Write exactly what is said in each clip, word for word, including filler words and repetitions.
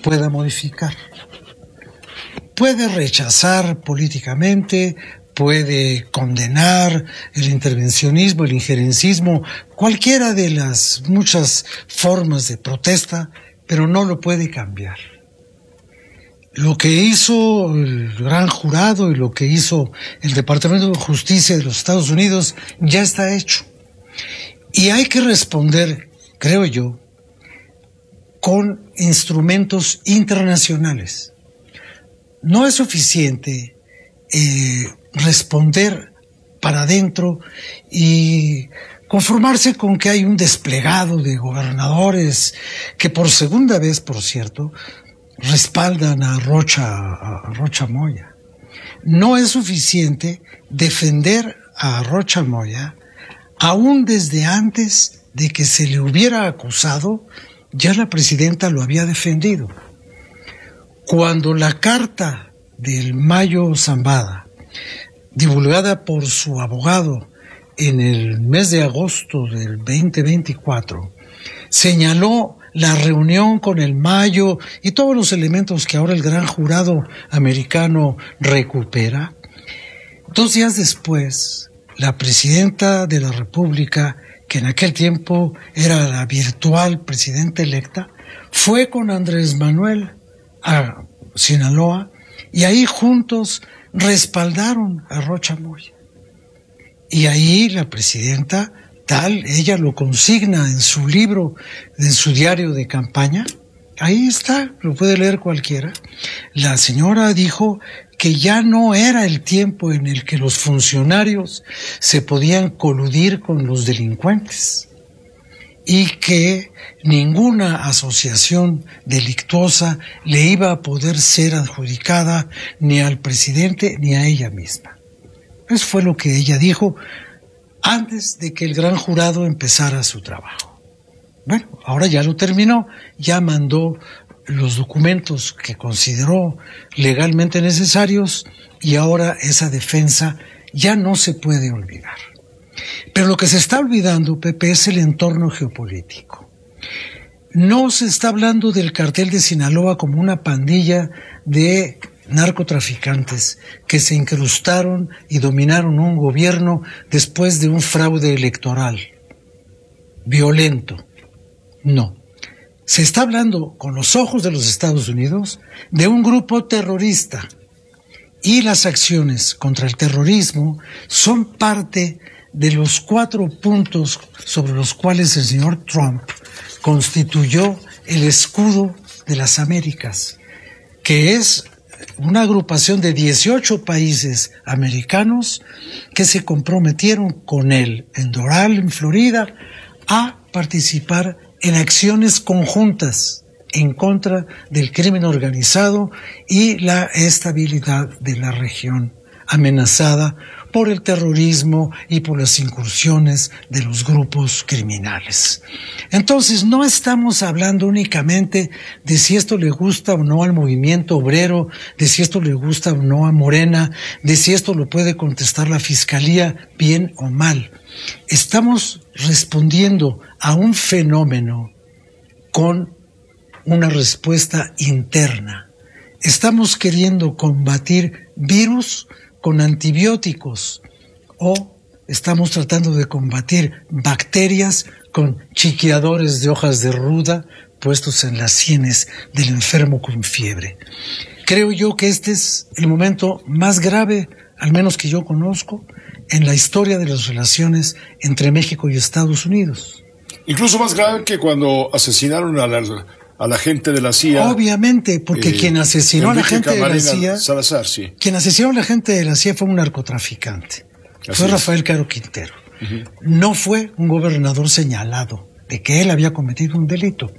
pueda modificar. Puede rechazar políticamente, puede condenar el intervencionismo, el injerencismo, cualquiera de las muchas formas de protesta, pero no lo puede cambiar. Lo que hizo el gran jurado y lo que hizo el Departamento de Justicia de los Estados Unidos ya está hecho. Y hay que responder, creo yo, con instrumentos internacionales. No es suficiente eh, responder para adentro y conformarse con que hay un desplegado de gobernadores que por segunda vez, por cierto, respaldan a Rocha, a Rocha Moya. No es suficiente defender a Rocha Moya, aún desde antes de que se le hubiera acusado, ya la presidenta lo había defendido. Cuando la carta del Mayo Zambada, divulgada por su abogado en el mes de agosto del veinte veinticuatro, señaló la reunión con el Mayo y todos los elementos que ahora el gran jurado americano recupera, dos días después, la presidenta de la República, que en aquel tiempo era la virtual presidenta electa, fue con Andrés Manuel a Sinaloa y ahí juntos respaldaron a Rocha Moya. Y ahí la presidenta, tal, ella lo consigna en su libro, en su diario de campaña, ahí está, lo puede leer cualquiera. La señora dijo que ya no era el tiempo en el que los funcionarios se podían coludir con los delincuentes y que ninguna asociación delictuosa le iba a poder ser adjudicada ni al presidente ni a ella misma. Eso fue lo que ella dijo antes de que el gran jurado empezara su trabajo. Bueno, ahora ya lo terminó, ya mandó los documentos que consideró legalmente necesarios y ahora esa defensa ya no se puede olvidar. Pero lo que se está olvidando, Pepe, es el entorno geopolítico. No se está hablando del cartel de Sinaloa como una pandilla de narcotraficantes que se incrustaron y dominaron un gobierno después de un fraude electoral violento. No. Se está hablando con los ojos de los Estados Unidos de un grupo terrorista y las acciones contra el terrorismo son parte de los cuatro puntos sobre los cuales el señor Trump constituyó el escudo de las Américas, que es una agrupación de dieciocho países americanos que se comprometieron con él en Doral, en Florida, a participar en acciones conjuntas en contra del crimen organizado y la estabilidad de la región amenazada por el terrorismo y por las incursiones de los grupos criminales. Entonces, no estamos hablando únicamente de si esto le gusta o no al movimiento obrero, de si esto le gusta o no a Morena, de si esto lo puede contestar la Fiscalía bien o mal. Estamos respondiendo a un fenómeno con una respuesta interna. Estamos queriendo combatir virus con antibióticos o estamos tratando de combatir bacterias con chiqueadores de hojas de ruda puestos en las sienes del enfermo con fiebre. Creo yo que este es el momento más grave, al menos que yo conozco, en la historia de las relaciones entre México y Estados Unidos. Incluso más grave que cuando asesinaron a la, a la gente de la C I A. Obviamente, porque eh, quien asesinó Enrique a la gente Camarena de la C I A, Salazar, sí. Quien asesinó a la gente de la C I A fue un narcotraficante. Así fue es. Rafael Caro Quintero. Uh-huh. No fue un gobernador señalado de que él había cometido un delito.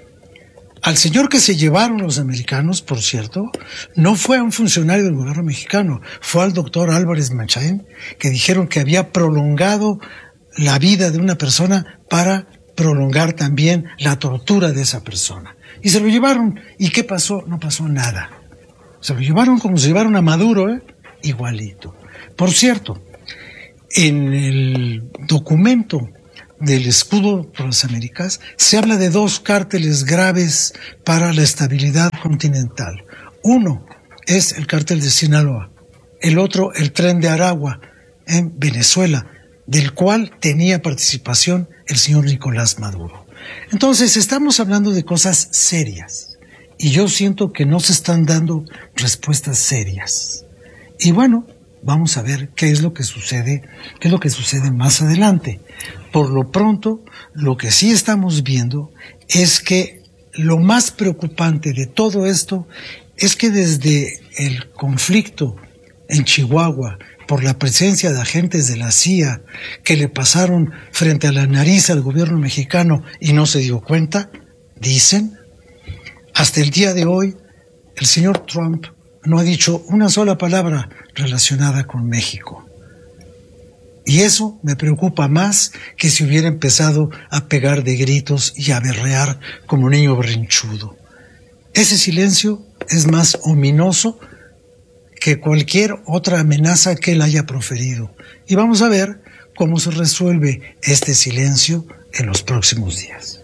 Al señor que se llevaron los americanos, por cierto, no fue a un funcionario del gobierno mexicano, fue al doctor Álvarez Machain, que dijeron que había prolongado la vida de una persona para prolongar también la tortura de esa persona. Y se lo llevaron. ¿Y qué pasó? No pasó nada. Se lo llevaron como se llevaron a Maduro, ¿eh? Igualito. Por cierto, en el documento del escudo por las Américas, se habla de dos cárteles graves para la estabilidad continental. Uno es el cártel de Sinaloa, el otro el Tren de Aragua en Venezuela, del cual tenía participación el señor Nicolás Maduro. Entonces estamos hablando de cosas serias y yo siento que no se están dando respuestas serias. Y bueno, vamos a ver qué es lo que sucede, qué es lo que sucede más adelante. Por lo pronto, lo que sí estamos viendo es que lo más preocupante de todo esto es que desde el conflicto en Chihuahua, por la presencia de agentes de la C I A que le pasaron frente a la nariz al gobierno mexicano y no se dio cuenta, dicen, hasta el día de hoy, el señor Trump no ha dicho una sola palabra relacionada con México. Y eso me preocupa más que si hubiera empezado a pegar de gritos y a berrear como un niño berrinchudo. Ese silencio es más ominoso que cualquier otra amenaza que él haya proferido. Y vamos a ver cómo se resuelve este silencio en los próximos días.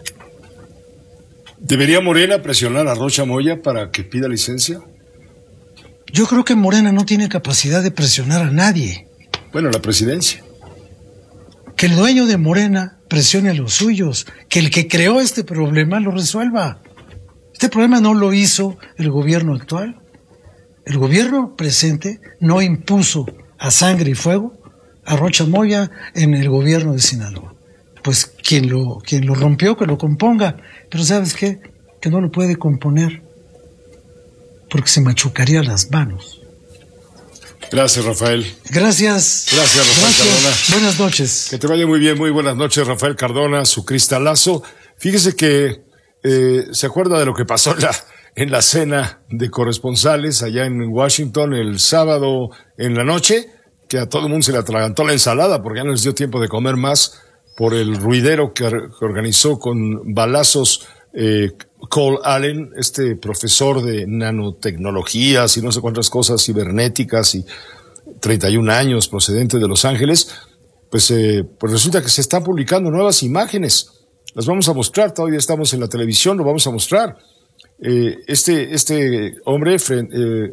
¿Debería Morena presionar a Rocha Moya para que pida licencia? Yo creo que Morena no tiene capacidad de presionar a nadie. Bueno, la presidencia. Que el dueño de Morena presione a los suyos, que el que creó este problema lo resuelva. Este problema no lo hizo el gobierno actual. El gobierno presente no impuso a sangre y fuego a Rocha Moya en el gobierno de Sinaloa. Pues quien lo, quien lo rompió, que lo componga. Pero ¿sabes qué? Que no lo puede componer porque se machucaría las manos. Gracias, Rafael. Gracias. Gracias, Rafael Gracias. Cardona. Buenas noches. Que te vaya muy bien, muy buenas noches, Rafael Cardona, su cristalazo. Fíjese que eh, se acuerda de lo que pasó en la, en la cena de corresponsales allá en Washington el sábado en la noche, que a todo el mundo se le atragantó la ensalada porque ya no les dio tiempo de comer más por el ruidero que, que organizó con balazos eh, Cole Allen, este profesor de nanotecnologías y no sé cuántas cosas cibernéticas y treinta y un años procedente de Los Ángeles. Pues, eh, pues resulta que se están publicando nuevas imágenes. Las vamos a mostrar, todavía estamos en la televisión, lo vamos a mostrar. Eh, este, este hombre, eh,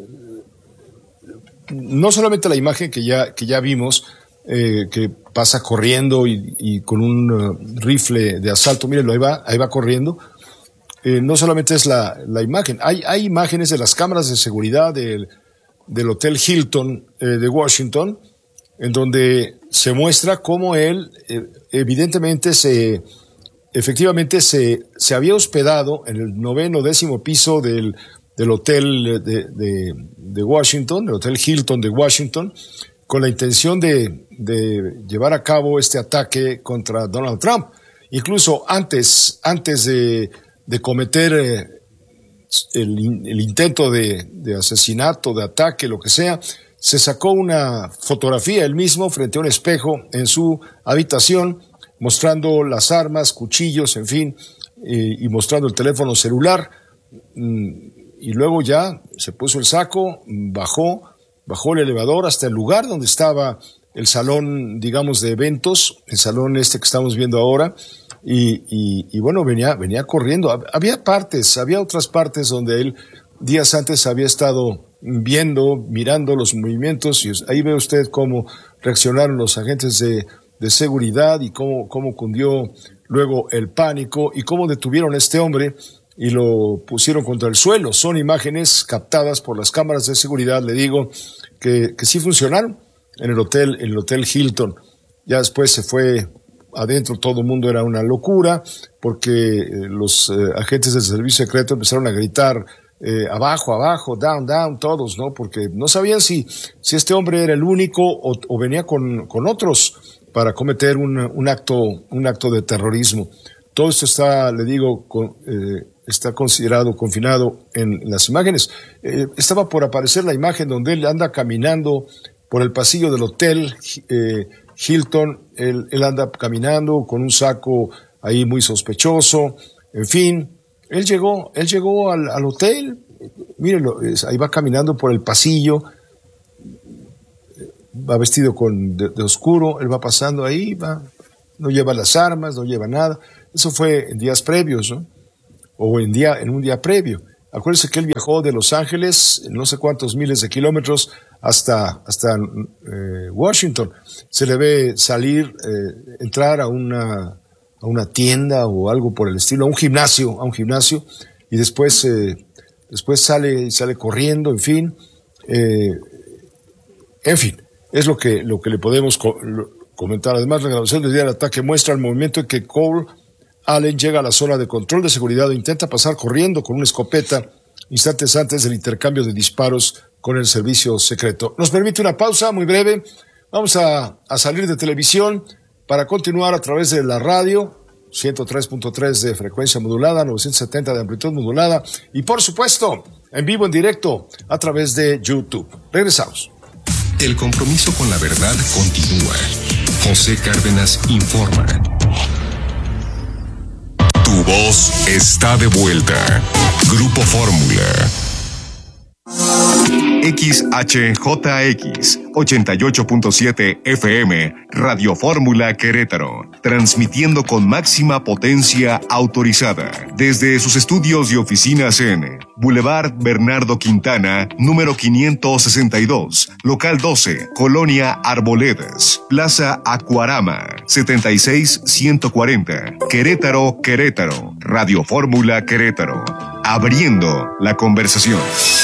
no solamente la imagen que ya, que ya vimos, eh, que pasa corriendo y, y con un uh, rifle de asalto, mírenlo, ahí va, ahí va corriendo. Eh, no solamente es la, la imagen, hay, hay imágenes de las cámaras de seguridad del, del Hotel Hilton eh, de Washington, en donde se muestra cómo él eh, evidentemente se, efectivamente se, se había hospedado en el noveno décimo piso del, del hotel de, de, de Washington, el Hotel Hilton de Washington, con la intención de, de llevar a cabo este ataque contra Donald Trump. Incluso antes, antes de, de cometer eh, el, el intento de, de asesinato, de ataque, lo que sea, se sacó una fotografía él mismo frente a un espejo en su habitación, mostrando las armas, cuchillos, en fin, eh, y mostrando el teléfono celular. Y luego ya se puso el saco, bajó, bajó el elevador hasta el lugar donde estaba el salón, digamos, de eventos, el salón este que estamos viendo ahora, y, y, y bueno, venía, venía corriendo. Había partes, había otras partes donde él días antes había estado viendo, mirando los movimientos, y ahí ve usted cómo reaccionaron los agentes de, de seguridad y cómo, cómo cundió luego el pánico y cómo detuvieron a este hombre y lo pusieron contra el suelo. Son imágenes captadas por las cámaras de seguridad, le digo, que, que sí funcionaron en el hotel, en el Hotel Hilton. Ya después se fue adentro, todo el mundo era una locura, porque eh, los eh, agentes del servicio secreto empezaron a gritar eh, abajo, abajo, down, down, todos, ¿no? Porque no sabían si, si este hombre era el único o, o venía con, con otros para cometer un, un acto, un acto de terrorismo. Todo esto está, le digo, con, eh, está considerado confinado en las imágenes. Eh, estaba por aparecer la imagen donde él anda caminando por el pasillo del hotel eh, Hilton. Él, él anda caminando con un saco ahí muy sospechoso. En fin, él llegó, él llegó al, al hotel. Mírenlo, es, ahí va caminando por el pasillo. Va vestido con de, de oscuro. Él va pasando ahí, va no lleva las armas, no lleva nada. Eso fue en días previos, ¿no? O en, día, en un día previo. Acuérdense que él viajó de Los Ángeles, no sé cuántos miles de kilómetros, hasta, hasta eh, Washington. Se le ve salir, eh, entrar a una, a una tienda o algo por el estilo, a un gimnasio, a un gimnasio, y después, eh, después sale, sale corriendo, en fin. Eh, en fin, es lo que, lo que le podemos co- comentar. Además, la grabación del día del ataque muestra el movimiento en que Cole Allen llega a la zona de control de seguridad e intenta pasar corriendo con una escopeta instantes antes del intercambio de disparos con el servicio secreto. Nos permite una pausa muy breve. Vamos a, a salir de televisión para continuar a través de la radio, ciento tres punto tres de frecuencia modulada, novecientos setenta de amplitud modulada y, por supuesto, en vivo, en directo, a través de YouTube. Regresamos. El compromiso con la verdad continúa. José Cárdenas informa. Tu voz está de vuelta. Grupo Fórmula. X H J X ochenta y ocho punto siete F M Radio Fórmula Querétaro, transmitiendo con máxima potencia autorizada desde sus estudios y oficinas en Boulevard Bernardo Quintana, número quinientos sesenta y dos, local doce, Colonia Arboledas, Plaza Acuarama, setenta y seis ciento cuarenta, Querétaro, Querétaro. Radio Fórmula Querétaro, abriendo la conversación.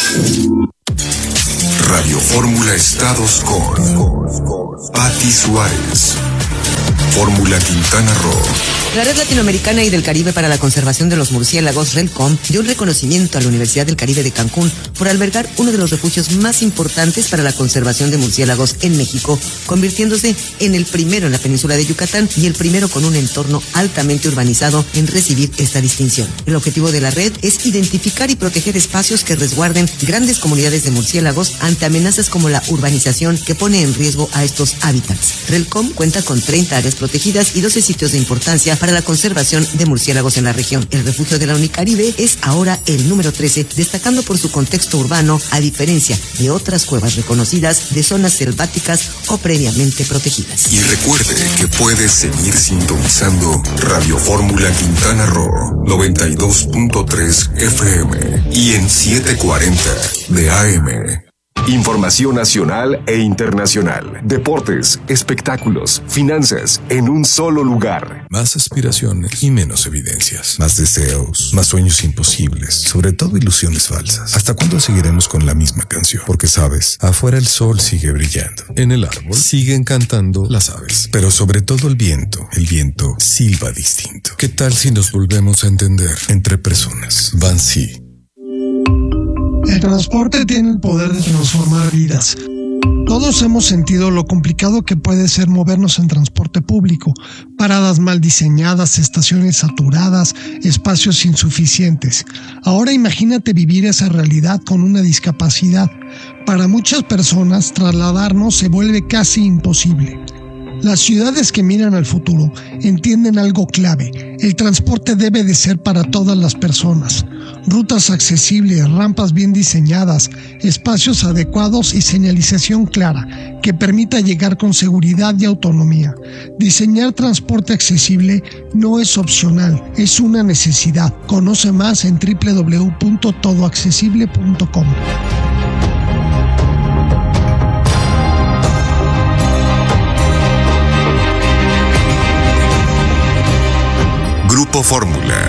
Radio Fórmula Estados con Patti Suárez. Fórmula Quintana Roo. La Red Latinoamericana y del Caribe para la Conservación de los Murciélagos, RELCOM, dio un reconocimiento a la Universidad del Caribe de Cancún por albergar uno de los refugios más importantes para la conservación de murciélagos en México, convirtiéndose en el primero en la península de Yucatán y el primero con un entorno altamente urbanizado en recibir esta distinción. El objetivo de la red es identificar y proteger espacios que resguarden grandes comunidades de murciélagos ante amenazas como la urbanización que pone en riesgo a estos hábitats. RELCOM cuenta con treinta áreas protegidas y doce sitios de importancia para la conservación de murciélagos en la región. El refugio de la Unicaribe es ahora el número trece, destacando por su contexto urbano, a diferencia de otras cuevas reconocidas de zonas selváticas o previamente protegidas. Y recuerde que puede seguir sintonizando Radio Fórmula Quintana Roo, noventa y dos punto tres F M y en setecientos cuarenta de A M. Información nacional e internacional, deportes, espectáculos, finanzas, en un solo lugar. Más aspiraciones y menos evidencias. Más deseos, más sueños imposibles, sobre todo ilusiones falsas. ¿Hasta cuándo seguiremos con la misma canción? Porque sabes, afuera el sol sigue brillando. En el árbol siguen cantando las aves. Pero sobre todo el viento, el viento silba distinto. ¿Qué tal si nos volvemos a entender entre personas? Bansi. El transporte tiene el poder de transformar vidas. Todos hemos sentido lo complicado que puede ser movernos en transporte público, paradas mal diseñadas, estaciones saturadas, espacios insuficientes. Ahora imagínate vivir esa realidad con una discapacidad. Para muchas personas, trasladarnos se vuelve casi imposible. Las ciudades que miran al futuro entienden algo clave. El transporte debe de ser para todas las personas. Rutas accesibles, rampas bien diseñadas, espacios adecuados y señalización clara que permita llegar con seguridad y autonomía. Diseñar transporte accesible no es opcional, es una necesidad. Conoce más en doble u doble u doble u punto todo accesible punto com. Grupo Fórmula.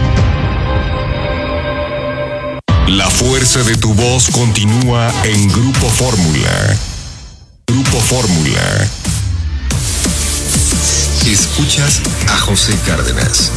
La fuerza de tu voz continúa en Grupo Fórmula. Grupo Fórmula. Escuchas a José Cárdenas.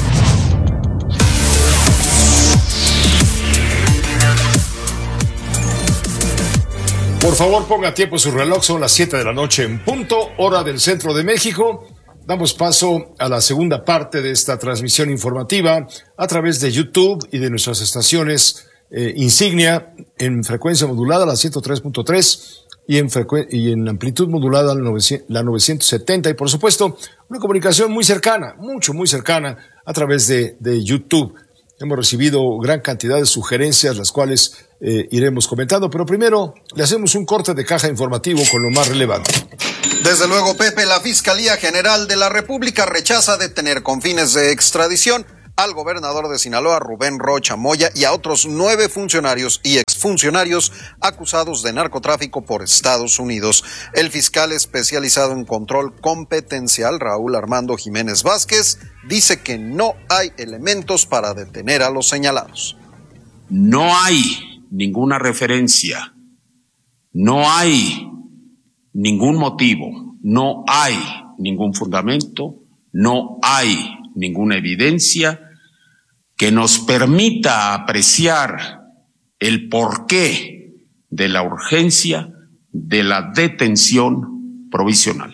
Por favor, ponga tiempo su reloj, son las siete de la noche en punto, hora del centro de México. Damos paso a la segunda parte de esta transmisión informativa a través de YouTube y de nuestras estaciones eh, insignia en frecuencia modulada, la ciento tres punto tres, y en, frecuen- y en amplitud modulada, la, novecientos, la novecientos setenta, y por supuesto, una comunicación muy cercana, mucho, muy cercana, a través de, de YouTube. Hemos recibido gran cantidad de sugerencias, las cuales eh, iremos comentando, pero primero le hacemos un corte de caja informativo con lo más relevante. Desde luego, Pepe, la Fiscalía General de la República rechaza detener con fines de extradición al gobernador de Sinaloa, Rubén Rocha Moya, y a otros nueve funcionarios y exfuncionarios acusados de narcotráfico por Estados Unidos. El fiscal especializado en control competencial, Raúl Armando Jiménez Vázquez, dice que no hay elementos para detener a los señalados. No hay ninguna referencia, no hay ningún motivo, no hay ningún fundamento, no hay ninguna evidencia que nos permita apreciar el porqué de la urgencia de la detención provisional.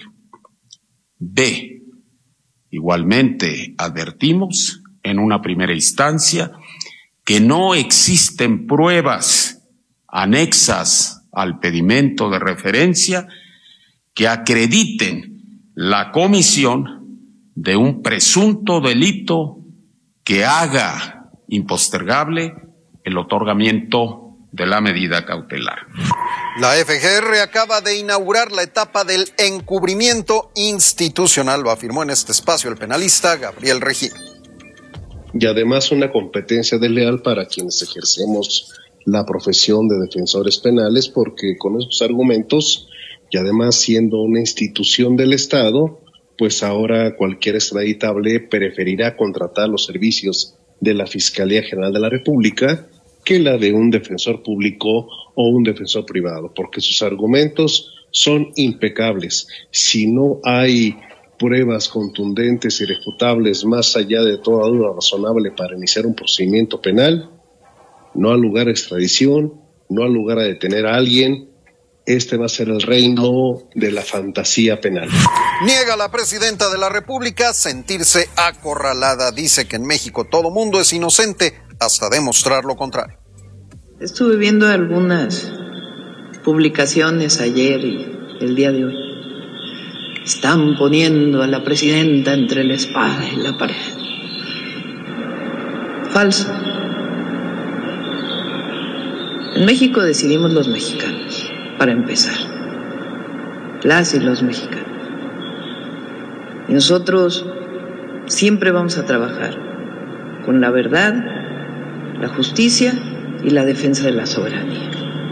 B. Igualmente advertimos en una primera instancia que no existen pruebas anexas al pedimento de referencia que acrediten la comisión de un presunto delito que haga impostergable el otorgamiento de la medida cautelar. La F G R acaba de inaugurar la etapa del encubrimiento institucional, lo afirmó en este espacio el penalista Gabriel Regino. Y además una competencia desleal para quienes ejercemos la profesión de defensores penales, porque con esos argumentos, y además siendo una institución del Estado, pues ahora cualquier extraditable preferirá contratar los servicios de la Fiscalía General de la República que la de un defensor público o un defensor privado, porque sus argumentos son impecables. Si no hay pruebas contundentes y irrefutables más allá de toda duda razonable para iniciar un procedimiento penal, no ha lugar a extradición, no ha lugar a detener a alguien. Este va a ser el reino de la fantasía penal. Niega la presidenta de la República sentirse acorralada. Dice que en México todo mundo es inocente hasta demostrar lo contrario. Estuve viendo algunas publicaciones ayer y el día de hoy. Están poniendo a la presidenta entre la espada y la pared. Falso. En México decidimos los mexicanos, para empezar. Las y los mexicanos. Y nosotros siempre vamos a trabajar con la verdad, la justicia y la defensa de la soberanía.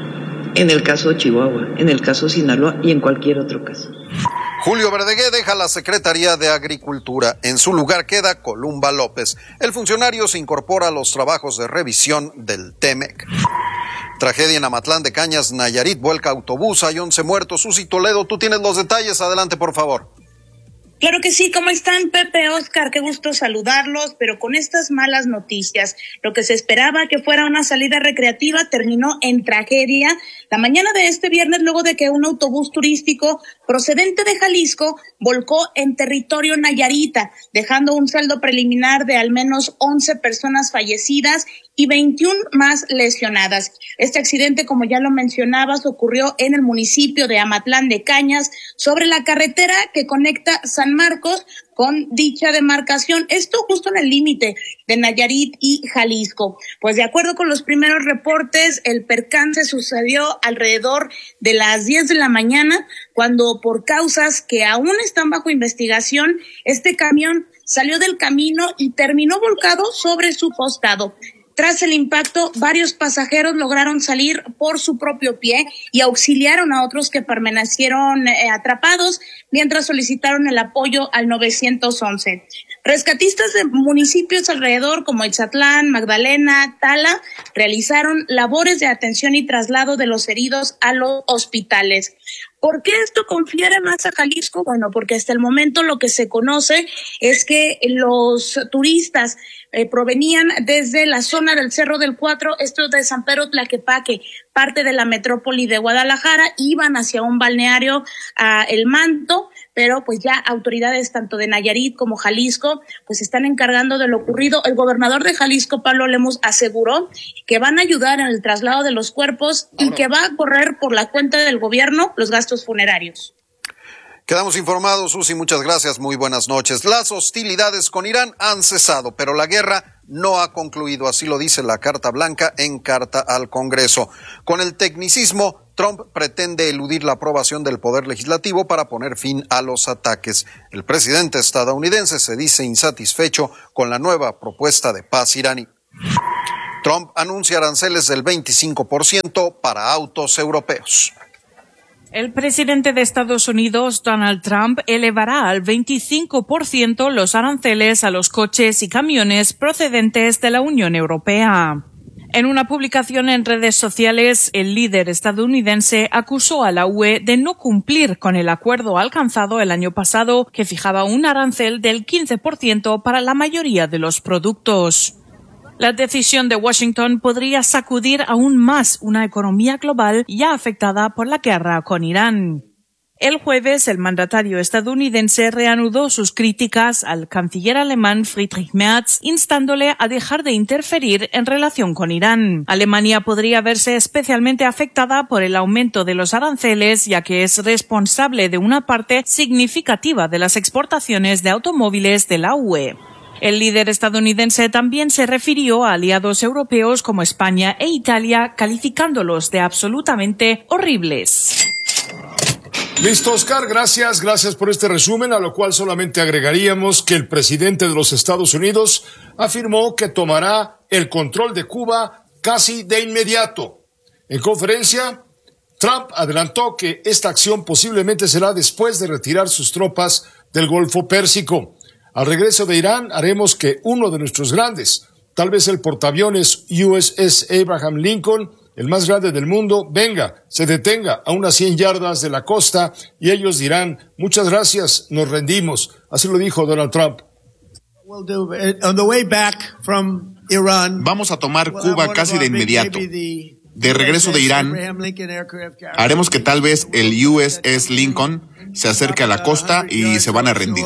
En el caso de Chihuahua, en el caso de Sinaloa y en cualquier otro caso. Julio Verdegué deja la Secretaría de Agricultura. En su lugar queda Columba López. El funcionario se incorpora a los trabajos de revisión del T M E C. Tragedia en Amatlán de Cañas, Nayarit, vuelca autobús, hay once muertos. Susi Toledo, tú tienes los detalles, adelante por favor. Claro que sí, ¿cómo están, Pepe, Oscar? Qué gusto saludarlos, pero con estas malas noticias. Lo que se esperaba que fuera una salida recreativa terminó en tragedia la mañana de este viernes, luego de que un autobús turístico procedente de Jalisco volcó en territorio nayarita, dejando un saldo preliminar de al menos once personas fallecidas y veintiuna más lesionadas. Este accidente, como ya lo mencionabas, ocurrió en el municipio de Amatlán de Cañas, sobre la carretera que conecta San Marcos con dicha demarcación, esto justo en el límite de Nayarit y Jalisco. Pues de acuerdo con los primeros reportes, el percance sucedió alrededor de las diez de la mañana, cuando por causas que aún están bajo investigación, este camión salió del camino y terminó volcado sobre su costado. Tras el impacto, varios pasajeros lograron salir por su propio pie y auxiliaron a otros que permanecieron eh, atrapados mientras solicitaron el apoyo al nueve once. Rescatistas de municipios alrededor como Exatlán, Magdalena, Tala realizaron labores de atención y traslado de los heridos a los hospitales. ¿Por qué esto confiere más a Jalisco? Bueno, porque hasta el momento lo que se conoce es que los turistas eh, provenían desde la zona del Cerro del Cuatro, esto de San Pedro Tlaquepaque, parte de la metrópoli de Guadalajara, iban hacia un balneario a El Manto, pero pues ya autoridades tanto de Nayarit como Jalisco pues se están encargando de lo ocurrido. El gobernador de Jalisco, Pablo Lemos, aseguró que van a ayudar en el traslado de los cuerpos y que va a correr por la cuenta del gobierno los gastos funerarios. Quedamos informados, Susi, muchas gracias, muy buenas noches. Las hostilidades con Irán han cesado, pero la guerra no ha concluido, así lo dice la Carta Blanca en carta al Congreso. Con el tecnicismo, Trump pretende eludir la aprobación del Poder Legislativo para poner fin a los ataques. El presidente estadounidense se dice insatisfecho con la nueva propuesta de paz iraní. Trump anuncia aranceles del veinticinco por ciento para autos europeos. El presidente de Estados Unidos, Donald Trump, elevará al veinticinco por ciento los aranceles a los coches y camiones procedentes de la Unión Europea. En una publicación en redes sociales, el líder estadounidense acusó a la U E de no cumplir con el acuerdo alcanzado el año pasado, que fijaba un arancel del quince por ciento para la mayoría de los productos. La decisión de Washington podría sacudir aún más una economía global ya afectada por la guerra con Irán. El jueves, el mandatario estadounidense reanudó sus críticas al canciller alemán Friedrich Merz, instándole a dejar de interferir en relación con Irán. Alemania podría verse especialmente afectada por el aumento de los aranceles, ya que es responsable de una parte significativa de las exportaciones de automóviles de la U E. El líder estadounidense también se refirió a aliados europeos como España e Italia, calificándolos de absolutamente horribles. Listo, Oscar, gracias, gracias por este resumen, a lo cual solamente agregaríamos que el presidente de los Estados Unidos afirmó que tomará el control de Cuba casi de inmediato. En conferencia, Trump adelantó que esta acción posiblemente será después de retirar sus tropas del Golfo Pérsico. Al regreso de Irán haremos que uno de nuestros grandes, tal vez el portaaviones U S S Abraham Lincoln, el más grande del mundo, venga, se detenga a unas cien yardas de la costa y ellos dirán, muchas gracias, nos rendimos. Así lo dijo Donald Trump. Vamos a tomar Cuba casi de inmediato. De regreso de Irán, haremos que tal vez el U S S Lincoln se acerque a la costa y se van a rendir.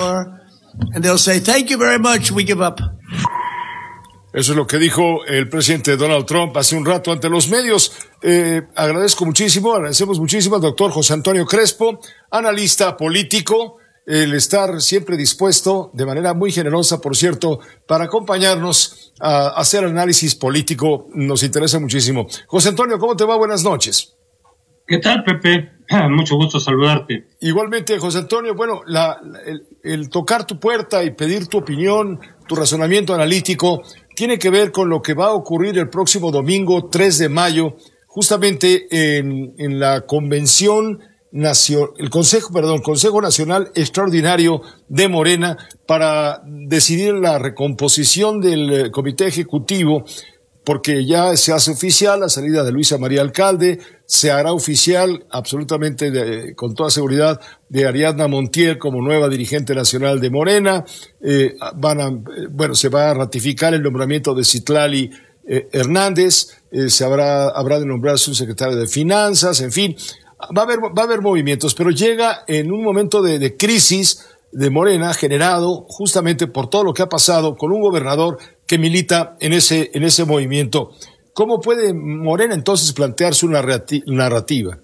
Eso es lo que dijo el presidente Donald Trump hace un rato ante los medios. Eh, agradezco muchísimo, agradecemos muchísimo al doctor José Antonio Crespo, analista político, el estar siempre dispuesto, de manera muy generosa, por cierto, para acompañarnos a hacer análisis político. Nos interesa muchísimo. José Antonio, ¿cómo te va? Buenas noches. ¿Qué tal, Pepe? Mucho gusto saludarte. Igualmente, José Antonio, bueno, la, el, el tocar tu puerta y pedir tu opinión, tu razonamiento analítico, tiene que ver con lo que va a ocurrir el próximo domingo tres de mayo, justamente en, en la convención nacional, el Consejo, perdón, Consejo Nacional Extraordinario de Morena, para decidir la recomposición del Comité Ejecutivo, porque ya se hace oficial la salida de Luisa María Alcalde, se hará oficial absolutamente de, con toda seguridad de Ariadna Montiel como nueva dirigente nacional de Morena, eh, van a, eh, bueno, se va a ratificar el nombramiento de Citlali eh, Hernández, eh, se habrá, habrá de nombrarse un secretario de Finanzas, en fin, va a haber, va a haber movimientos, pero llega en un momento de, de crisis de Morena generado justamente por todo lo que ha pasado con un gobernador que milita en ese, en ese movimiento. ¿Cómo puede Morena entonces plantearse una narrativa?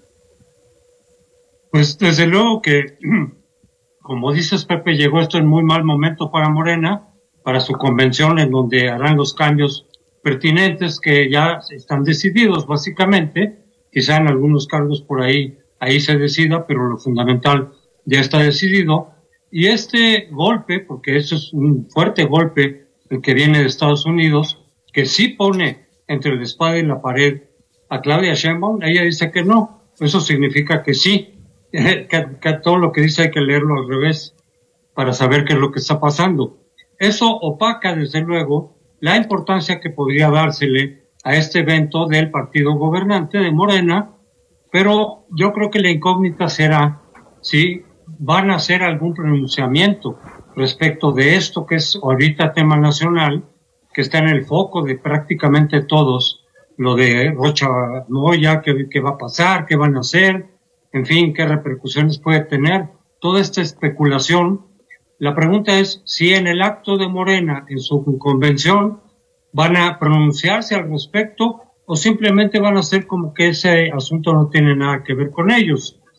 Pues desde luego que, como dices, Pepe, llegó esto en muy mal momento para Morena, para su convención en donde harán los cambios pertinentes que ya están decididos básicamente, quizá en algunos cargos por ahí, ahí se decida, pero lo fundamental ya está decidido. Y este golpe, porque eso es un fuerte golpe, el que viene de Estados Unidos, que sí pone entre la espada y la pared a Claudia Sheinbaum, ella dice que no. Eso significa que sí, que, que todo lo que dice hay que leerlo al revés para saber qué es lo que está pasando. Eso opaca, desde luego, la importancia que podría dársele a este evento del partido gobernante de Morena, pero yo creo que la incógnita será si van a hacer algún pronunciamiento respecto de esto que es ahorita tema nacional, que está en el foco de prácticamente todos, lo de Rocha Moya, qué, qué va a pasar, qué van a hacer, en fin, qué repercusiones puede tener, toda esta especulación. La pregunta es si en el acto de Morena, en su convención, van a pronunciarse al respecto o simplemente van a hacer como que ese asunto no tiene nada que ver con ellos.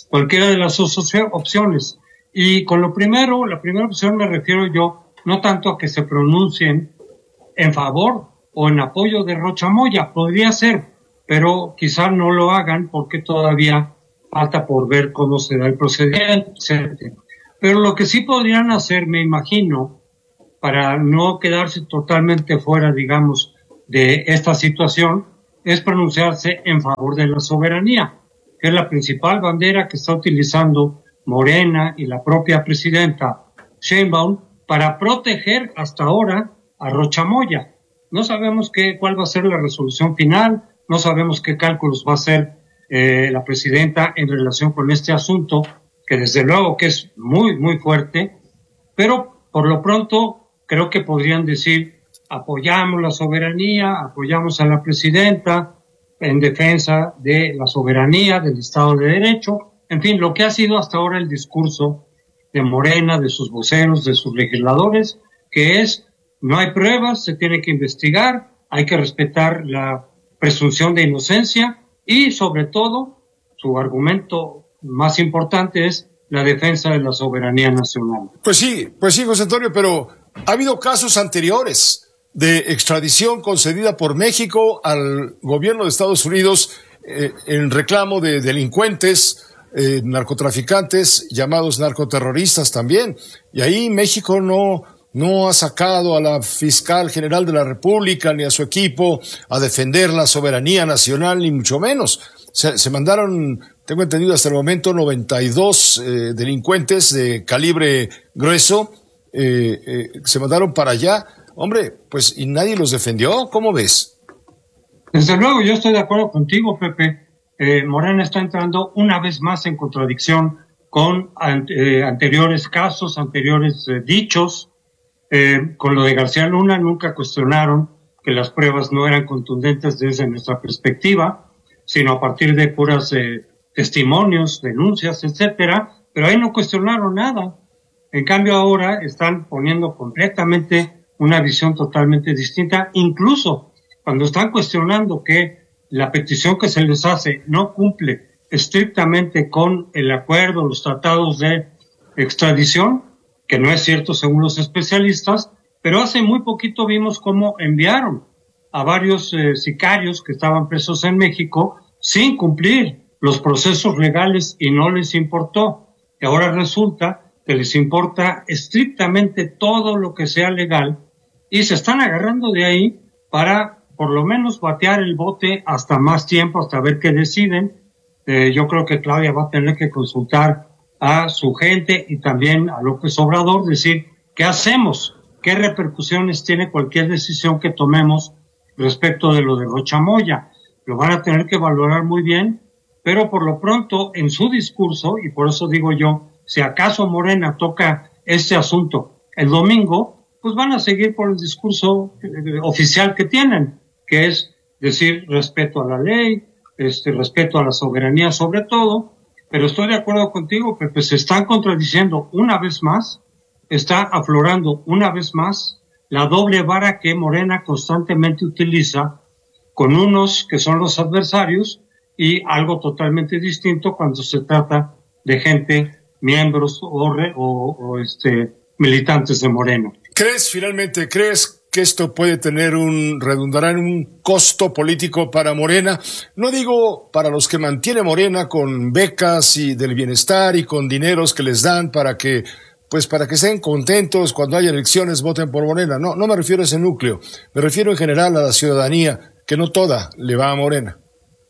cualquiera de las dos opciones. Y con lo primero, la primera opción me refiero yo no tanto a que se pronuncien en favor o en apoyo de Rocha Moya, podría ser, pero quizás no lo hagan porque todavía falta por ver cómo se da el procedimiento, etcétera. Pero lo que sí podrían hacer, me imagino, para no quedarse totalmente fuera, digamos, de esta situación, es pronunciarse en favor de la soberanía, que es la principal bandera que está utilizando Morena y la propia presidenta Sheinbaum para proteger hasta ahora a Rocha Moya. No sabemos qué, cuál va a ser la resolución final, no sabemos qué cálculos va a hacer eh, la presidenta en relación con este asunto, que desde luego que es muy, muy fuerte, pero por lo pronto creo que podrían decir apoyamos la soberanía, apoyamos a la presidenta en defensa de la soberanía, del Estado de Derecho, en fin, lo que ha sido hasta ahora el discurso de Morena, de sus voceros, de sus legisladores, que es no hay pruebas, se tiene que investigar, hay que respetar la presunción de inocencia y sobre todo su argumento más importante es la defensa de la soberanía nacional. Pues sí, pues sí, José Antonio, pero ha habido casos anteriores de extradición concedida por México al gobierno de Estados Unidos eh, en reclamo de delincuentes, eh, narcotraficantes, llamados narcoterroristas también. Y ahí México no, no ha sacado a la fiscal general de la República ni a su equipo a defender la soberanía nacional, ni mucho menos. Se, se mandaron, tengo entendido hasta el momento, noventa y dos eh, delincuentes de calibre grueso, eh, eh, se mandaron para allá. Hombre, pues, ¿y nadie los defendió? ¿Cómo ves? Desde luego, yo estoy de acuerdo contigo, Pepe. Eh, Morena está entrando una vez más en contradicción con eh, anteriores casos, anteriores eh, dichos. Eh, con lo de García Luna nunca cuestionaron que las pruebas no eran contundentes desde nuestra perspectiva, sino a partir de puras eh, testimonios, denuncias, etcétera, pero ahí no cuestionaron nada. En cambio ahora están poniendo completamente una visión totalmente distinta, incluso cuando están cuestionando que la petición que se les hace no cumple estrictamente con el acuerdo, los tratados de extradición, que no es cierto según los especialistas, pero hace muy poquito vimos cómo enviaron a varios eh, sicarios que estaban presos en México sin cumplir los procesos legales y no les importó. Y ahora resulta que les importa estrictamente todo lo que sea legal y se están agarrando de ahí para por lo menos batear el bote hasta más tiempo, hasta ver qué deciden. Eh, yo creo que Claudia va a tener que consultar a su gente y también a López Obrador, decir, ¿qué hacemos? ¿Qué repercusiones tiene cualquier decisión que tomemos respecto de lo de Rocha Moya? Lo van a tener que valorar muy bien, pero por lo pronto en su discurso, y por eso digo yo, si acaso Morena toca este asunto el domingo, pues van a seguir por el discurso eh, oficial que tienen, que es decir respeto a la ley, este respeto a la soberanía sobre todo, pero estoy de acuerdo contigo, Pepe, se están contradiciendo una vez más, está aflorando una vez más la doble vara que Morena constantemente utiliza con unos que son los adversarios y algo totalmente distinto cuando se trata de gente, miembros o, re, o, o este, militantes de Morena. ¿Crees finalmente, crees que esto puede tener un, redundará en un costo político para Morena? No digo para los que mantiene Morena con becas y del bienestar y con dineros que les dan para que, pues para que estén contentos cuando haya elecciones, voten por Morena. No, no me refiero a ese núcleo. Me refiero en general a la ciudadanía, que no toda le va a Morena.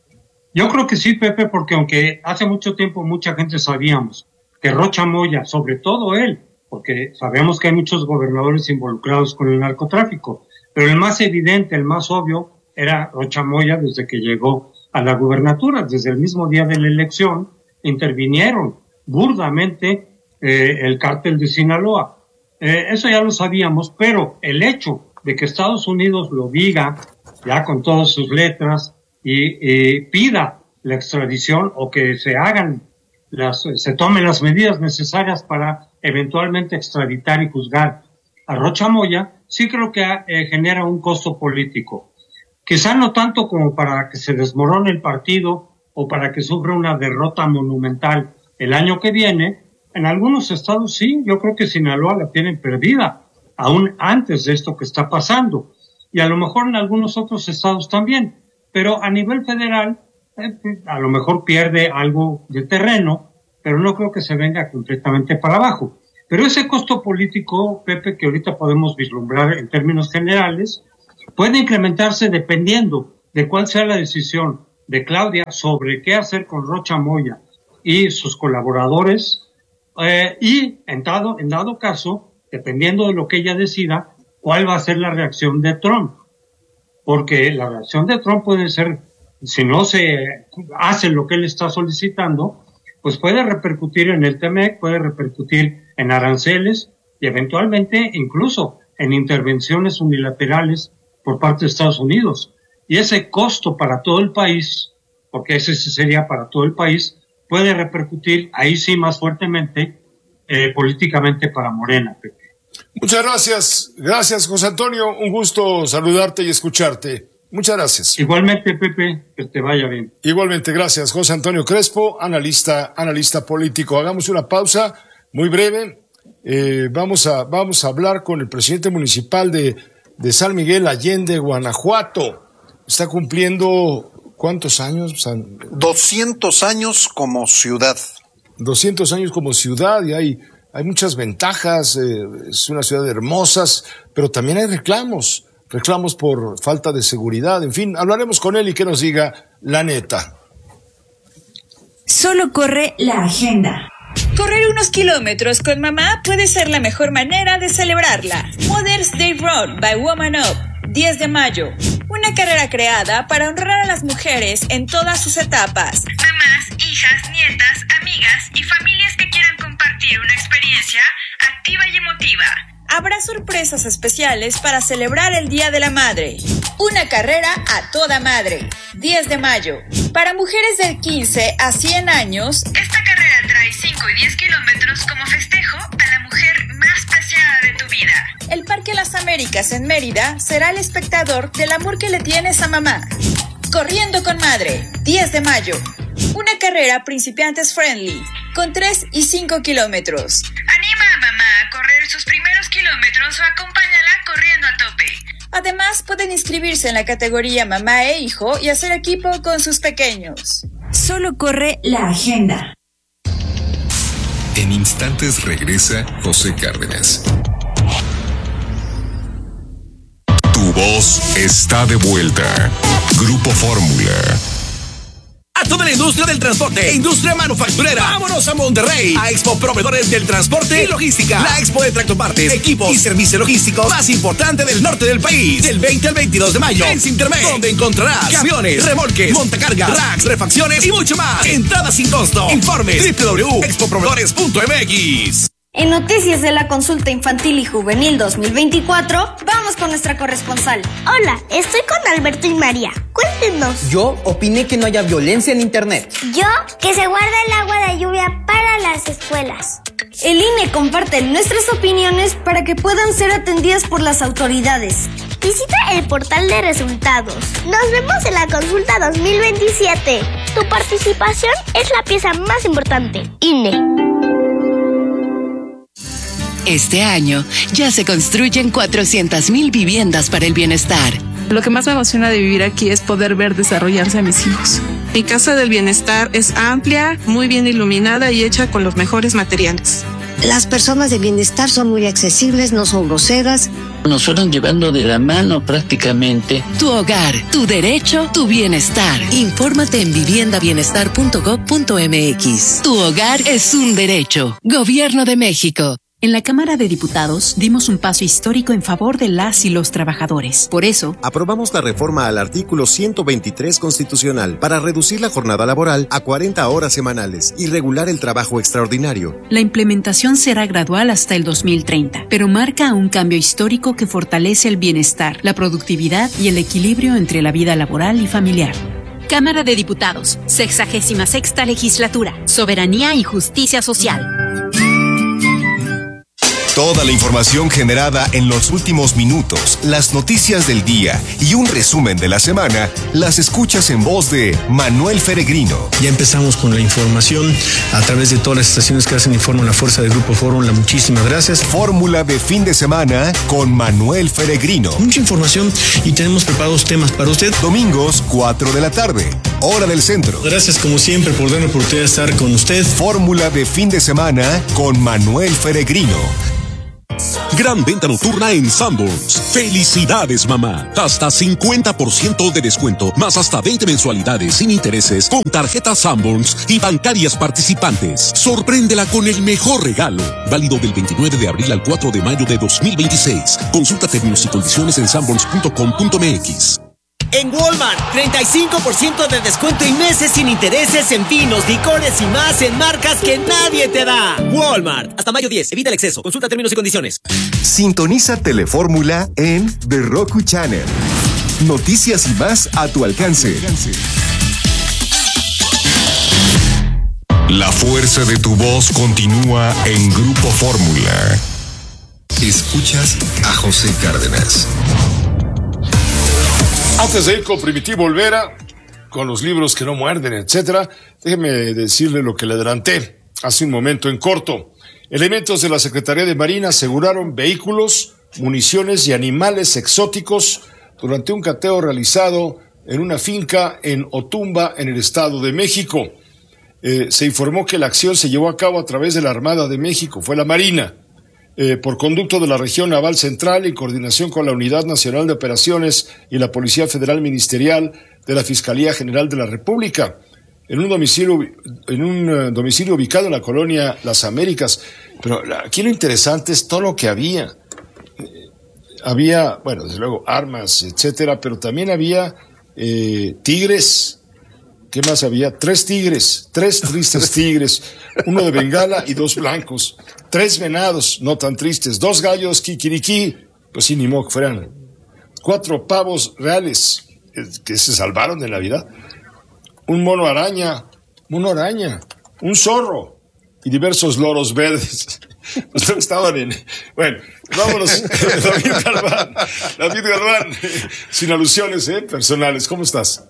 Yo creo que sí, Pepe, porque aunque hace mucho tiempo mucha gente sabíamos que Rocha Moya, sobre todo él, porque sabemos que hay muchos gobernadores involucrados con el narcotráfico, pero el más evidente, el más obvio, era Rocha Moya desde que llegó a la gubernatura. Desde el mismo día de la elección intervinieron burdamente eh, el cártel de Sinaloa. Eh, eso ya lo sabíamos, pero el hecho de que Estados Unidos lo diga ya con todas sus letras y, y pida la extradición o que se hagan las, se tomen las medidas necesarias para eventualmente extraditar y juzgar a Rocha Moya, sí creo que eh, genera un costo político. Quizá no tanto como para que se desmorone el partido o para que sufra una derrota monumental el año que viene. En algunos estados sí, yo creo que Sinaloa la tienen perdida, aún antes de esto que está pasando. Y a lo mejor en algunos otros estados también. Pero a nivel federal, eh, a lo mejor pierde algo de terreno, pero no creo que se venga completamente para abajo. Pero ese costo político, Pepe, que ahorita podemos vislumbrar en términos generales, puede incrementarse dependiendo de cuál sea la decisión de Claudia sobre qué hacer con Rocha Moya y sus colaboradores, eh, y en dado, en dado caso, dependiendo de lo que ella decida, cuál va a ser la reacción de Trump. Porque la reacción de Trump puede ser, si no se hace lo que él está solicitando, pues puede repercutir en el T M E C, puede repercutir en aranceles y eventualmente incluso en intervenciones unilaterales por parte de Estados Unidos. Y ese costo para todo el país, porque ese sería para todo el país, puede repercutir ahí sí más fuertemente eh, políticamente para Morena, Pepe. Muchas gracias. Gracias, José Antonio. Un gusto saludarte y escucharte. Muchas gracias. Igualmente, Pepe, que te vaya bien. Igualmente, gracias. José Antonio Crespo, analista, analista político. Hagamos una pausa muy breve. Eh, vamos a, vamos a hablar con el presidente municipal de, de San Miguel Allende, Guanajuato. Está cumpliendo, ¿cuántos años? San... doscientos años como ciudad. doscientos años como ciudad y hay, hay muchas ventajas. Eh, es una ciudad hermosa, pero también hay reclamos. Reclamos por falta de seguridad, en fin, hablaremos con él y que nos diga la neta. Solo corre la agenda. Correr unos kilómetros con mamá puede ser la mejor manera de celebrarla. Mother's Day Run by Woman Up, diez de mayo. Una carrera creada para honrar a las mujeres en todas sus etapas. Mamás, hijas, nietas, amigas y familias que quieran compartir una experiencia activa y emotiva. Habrá sorpresas especiales para celebrar el Día de la Madre. Una carrera a toda madre. diez de mayo. Para mujeres de quince a cien años, esta carrera trae cinco y diez kilómetros como festejo a la mujer más preciada de tu vida. El Parque Las Américas en Mérida será el espectador del amor que le tienes a mamá. Corriendo con Madre. diez de mayo. Una carrera principiantes friendly, con tres y cinco kilómetros. Anima a mamá a correr sus primeros kilómetros o acompáñala corriendo a tope. Además, pueden inscribirse en la categoría mamá e hijo y hacer equipo con sus pequeños. Solo corre la agenda. En instantes regresa José Cárdenas. Tu voz está de vuelta. Grupo Fórmula. A toda la industria del transporte e industria manufacturera. Vámonos a Monterrey, a Expo Proveedores del Transporte y Logística. La expo de tractopartes, equipos y servicio logístico más importante del norte del país. Del veinte al veintidós de mayo en Sintermex, donde encontrarás camiones, remolques, montacargas, racks, refacciones y mucho más. Entrada sin costo. Informe doble u doble u doble u punto expo proveedores punto m x. En Noticias de la Consulta Infantil y Juvenil dos mil veinticuatro, vamos con nuestra corresponsal. Hola, estoy con Alberto y María. Cuéntenos. Yo opiné que no haya violencia en internet. Yo, que se guarda el agua de lluvia para las escuelas. El I N E comparte nuestras opiniones para que puedan ser atendidas por las autoridades. Visita el portal de resultados. Nos vemos en la Consulta dos mil veintisiete. Tu participación es la pieza más importante. I N E. Este año ya se construyen cuatrocientas mil viviendas para el bienestar. Lo que más me emociona de vivir aquí es poder ver desarrollarse a mis hijos. Mi casa del bienestar es amplia, muy bien iluminada y hecha con los mejores materiales. Las personas de bienestar son muy accesibles, no son groseras. Nos fueron llevando de la mano prácticamente. Tu hogar, tu derecho, tu bienestar. Infórmate en vivienda bienestar punto gob punto m x. Tu hogar es un derecho. Gobierno de México. En la Cámara de Diputados dimos un paso histórico en favor de las y los trabajadores. Por eso, aprobamos la reforma al artículo ciento veintitrés constitucional para reducir la jornada laboral a cuarenta horas semanales y regular el trabajo extraordinario. La implementación será gradual hasta el dos mil treinta, pero marca un cambio histórico que fortalece el bienestar, la productividad y el equilibrio entre la vida laboral y familiar. Cámara de Diputados, sexagésima sexta legislatura, soberanía y justicia social. Toda la información generada en los últimos minutos, las noticias del día y un resumen de la semana, las escuchas en voz de Manuel Feregrino. Ya empezamos con la información a través de todas las estaciones que hacen Informa la fuerza del Grupo Fórmula. Muchísimas gracias. Fórmula de fin de semana con Manuel Feregrino. Mucha información y tenemos preparados temas para usted. Domingos, cuatro de la tarde, hora del centro. Gracias como siempre por darme la oportunidad de estar con usted. Fórmula de fin de semana con Manuel Feregrino. Gran venta nocturna en Sanborns. ¡Felicidades, mamá! Hasta cincuenta por ciento de descuento, más hasta veinte mensualidades sin intereses con tarjetas Sanborns y bancarias participantes. Sorpréndela con el mejor regalo. Válido del veintinueve de abril al cuatro de mayo de dos mil veintiséis. Consulta términos y condiciones en sanborns punto com punto m x. En Walmart, treinta y cinco por ciento de descuento y meses sin intereses en vinos, licores y más en marcas que nadie te da. Walmart, hasta mayo diez, evita el exceso. Consulta términos y condiciones. Sintoniza Telefórmula en The Roku Channel. Noticias y más a tu alcance. La fuerza de tu voz continúa en Grupo Fórmula. Escuchas a José Cárdenas. Antes de ir con Primitivo Olvera, con los libros que no muerden, etcétera, déjeme decirle lo que le adelanté hace un momento en corto. Elementos de la Secretaría de Marina aseguraron vehículos, municiones y animales exóticos durante un cateo realizado en una finca en Otumba, en el Estado de México. Eh, se informó que la acción se llevó a cabo a través de la Armada de México, fue la Marina. Eh, por conducto de la Región Naval Central en coordinación con la Unidad Nacional de Operaciones y la Policía Federal Ministerial de la Fiscalía General de la República, en un domicilio, en un uh, domicilio ubicado en la colonia Las Américas. Pero aquí lo interesante es todo lo que había. Eh, había, bueno, desde luego, armas, etcétera, pero también había eh, tigres. ¿Qué más había? Tres tigres, tres tristes tigres, uno de Bengala y dos blancos, tres venados, no tan tristes, dos gallos kikiriki, pues sí, ni modo que fueran, cuatro pavos reales, que se salvaron de Navidad, un mono araña, mono araña, un zorro y diversos loros verdes. Pues estaban en... Bueno, vámonos, David Galván, David Galván, sin alusiones ¿eh? personales, ¿cómo estás?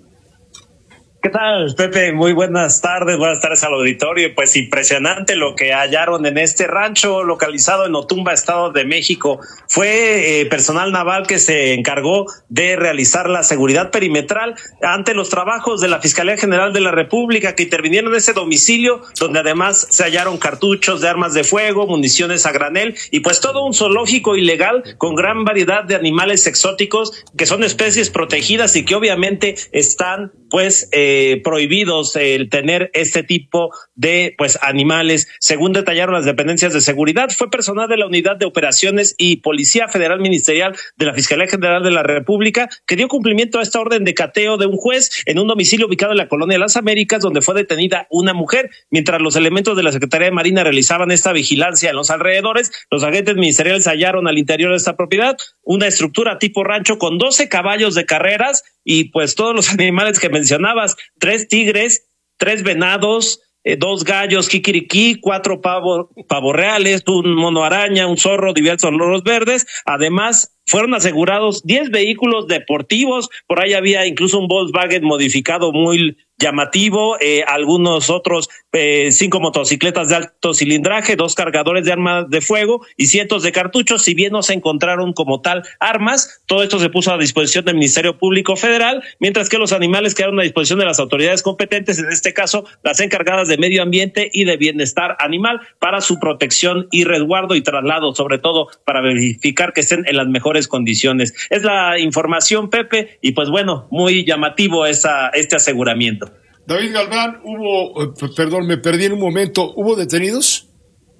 ¿Qué tal, Pepe? Muy buenas tardes, buenas tardes al auditorio. Pues impresionante lo que hallaron en este rancho localizado en Otumba, Estado de México. Fue eh, personal naval que se encargó de realizar la seguridad perimetral ante los trabajos de la Fiscalía General de la República, que intervinieron en ese domicilio, donde además se hallaron cartuchos de armas de fuego, municiones a granel y pues todo un zoológico ilegal con gran variedad de animales exóticos que son especies protegidas y que obviamente están pues eh, prohibidos el tener este tipo de pues animales. Según detallaron las dependencias de seguridad, fue personal de la Unidad de Operaciones y Policía Federal Ministerial de la Fiscalía General de la República que dio cumplimiento a esta orden de cateo de un juez en un domicilio ubicado en la colonia Las Américas, donde fue detenida una mujer. Mientras los elementos de la Secretaría de Marina realizaban esta vigilancia en los alrededores, los agentes ministeriales hallaron al interior de esta propiedad una estructura tipo rancho con doce caballos de carreras y pues todos los animales que mencionabas, tres tigres, tres venados, eh, dos gallos kikiriki, cuatro pavos pavo reales, un mono araña, un zorro, diversos loros verdes. Además, fueron asegurados diez vehículos deportivos, por ahí había incluso un Volkswagen modificado muy llamativo, eh, algunos otros, eh, cinco motocicletas de alto cilindraje, dos cargadores de armas de fuego y cientos de cartuchos. Si bien no se encontraron como tal armas, todo esto se puso a disposición del Ministerio Público Federal, mientras que los animales quedaron a disposición de las autoridades competentes, en este caso las encargadas de medio ambiente y de bienestar animal, para su protección y resguardo y traslado, sobre todo para verificar que estén en las mejores condiciones. Es la información, Pepe, y pues bueno, muy llamativo esa, este aseguramiento. David Galván, hubo, perdón, me perdí en un momento, ¿hubo detenidos?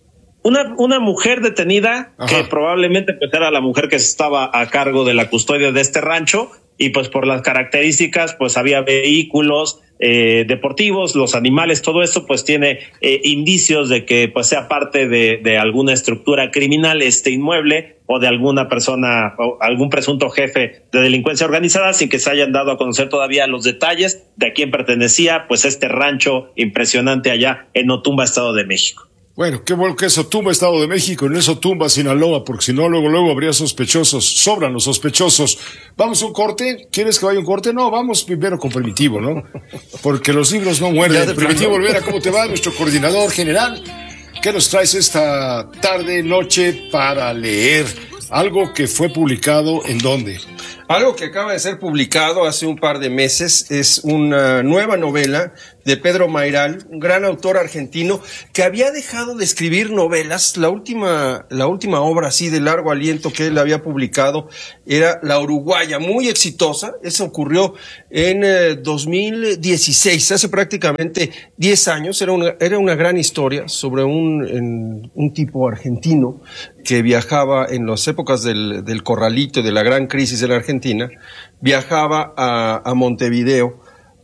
Una, una mujer detenida, ajá, que probablemente pues era la mujer que estaba a cargo de la custodia de este rancho, y pues por las características pues había vehículos eh, deportivos, los animales, todo esto pues tiene eh, indicios de que pues sea parte de, de alguna estructura criminal este inmueble, o de alguna persona o algún presunto jefe de delincuencia organizada, sin que se hayan dado a conocer todavía los detalles de a quién pertenecía pues este rancho impresionante allá en Otumba, Estado de México. Bueno, qué bueno que eso tumba Estado de México, en eso tumba Sinaloa, porque si no, luego, luego habría sospechosos. Sobran los sospechosos. ¿Vamos a un corte? ¿Quieres que vaya a un corte? No, vamos primero con Primitivo, ¿no? Porque los libros no muerden. Primitivo Olvera, ¿cómo te va? Nuestro coordinador general. ¿Qué nos traes esta tarde, noche para leer? Algo que fue publicado, ¿en dónde? Algo que acaba de ser publicado hace un par de meses es una nueva novela de Pedro Mayral, un gran autor argentino que había dejado de escribir novelas. La última, la última obra así de largo aliento que él había publicado era La Uruguaya, muy exitosa. Eso ocurrió en eh, dos mil dieciséis, hace prácticamente diez años. Era una, era una gran historia sobre un, en, un tipo argentino que viajaba en las épocas del, del corralito, de la gran crisis de la Argentina, viajaba a, a Montevideo